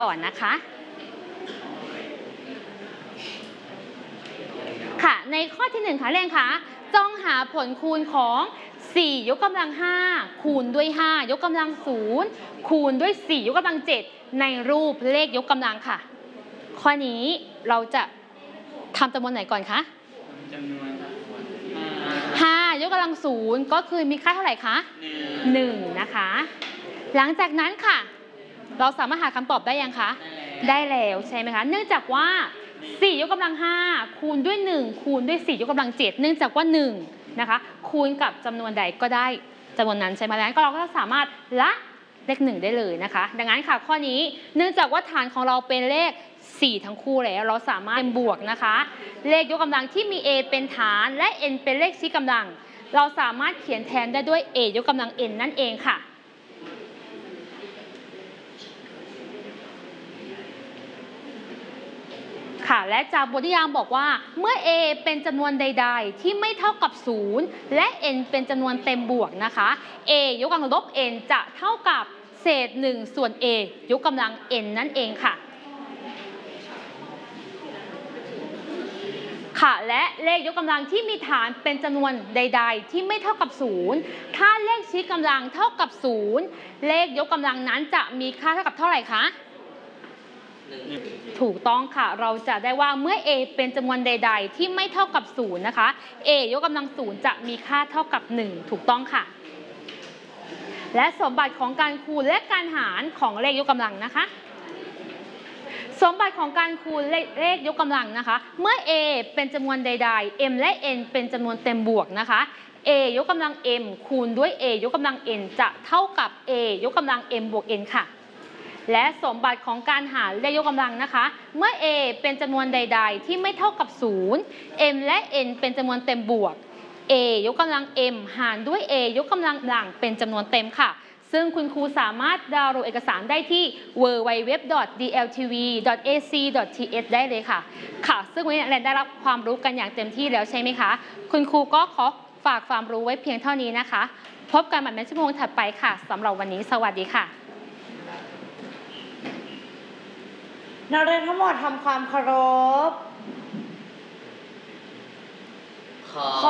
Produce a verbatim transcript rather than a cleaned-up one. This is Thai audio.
ก่อนนะคะค่ะในข้อที่หนึ่งค่ะเรียนคะจงหาผลคูณของสี่ยกกำลังห้าคูณด้วยห้ายกกำลังศูนย์คูณด้วยสี่ยกกำลังเจ็ดในรูปเลขยกกำลังค่ะข้อนี้เราจะทำจำนวนไหนก่อนคะจำนวนห้ายกกำลังศูนย์ก็คือมีค่าเท่าไหร่คะหนึ่งนะคะหลังจากนั้นค่ะเราสามารถหาคำตอบได้ยังคะได้แล้วใช่ไหมคะเนื่องจากว่าสี่ยกกำลังห้าคูณด้วยหนึ่งคูณด้วยสี่ยกกำลังเจ็ดเนื่องจากว่าหนึ่งนะคะคูณกับจำนวนใดก็ได้จำนวนนั้นใช่ไหมดังนั้นก็เราก็สามารถละเลขหนึ่งได้เลยนะคะดังนั้นค่ะข้อนี้เนื่องจากว่าฐานของเราเป็นเลขสี่ทั้งคู่แล้วเราสามารถเป็นบวกนะคะเลขยกกำลังที่มี a เป็นฐานและ n เป็นเลขชี้กำลังเราสามารถเขียนแทนได้ด้วย a ยกกำลัง n นั่นเองค่ะค่ะและจากบทนิยามบอกว่าเมื่อ a เป็นจำนวนใดๆที่ไม่เท่ากับศูนย์และ n เป็นจำนวนเต็มบวกนะคะ a ยกกำลังลบ n จะเท่ากับเศษหนึ่งส่วน a ยกกำลัง n นั่นเองค่ะค่ะและเลขยกกำลังที่มีฐานเป็นจำนวนใดๆที่ไม่เท่ากับศูนย์ถ้าเลขชี้กำลังเท่ากับศูนย์เลขยกกำลังนั้นจะมีค่าเท่ากับเท่าไหร่คะถูกต้องค่ะเราจะได้ว่าเมื่อ a เป็นจำนวนใดๆที่ไม่เท่ากับศูนย์นะคะ a ยกกำลังศูนย์จะมีค่าเท่ากับหนึ่งถูกต้องค่ะและสมบัติของการคูณและการหารของเลขยกกำลังนะคะสมบัติของการคูณเลขยกกำลังนะคะเมื่อ a เป็นจำนวนใดๆ m และ n เป็นจำนวนเต็มบวกนะคะ a ยกกำลัง m คูณด้วย a ยกกำลัง n จะเท่ากับ a ยกกำลัง m บวก n ค่ะและสมบัติของการหารเลขยกกำลังนะคะเมื่อ a เป็นจำนวนใดๆที่ไม่เท่ากับศูนย์ m และ n เป็นจำนวนเต็มบวก a ยกกำลัง m หารด้วย a ยกกำลังหลังเป็นจำนวนเต็มค่ะซึ่งคุณครูสามารถดาวน์โหลดเอกสารได้ที่ ดับเบิลยู ดับเบิลยู ดับเบิลยู ดอท ดี แอล ที วี ดอท เอ ซี ดอท ที เอช ได้เลยค่ะค่ะซึ่งวันนี้เราได้รับความรู้กันอย่างเต็มที่แล้วใช่ไหมคะคุณครูก็ขอฝากความรู้ไว้เพียงเท่านี้นะคะพบกันใหม่ในชั่วโมงถัดไปค่ะสำหรับวันนี้สวัสดีค่ะนักเรียนทั้งหมดทำความเคารพ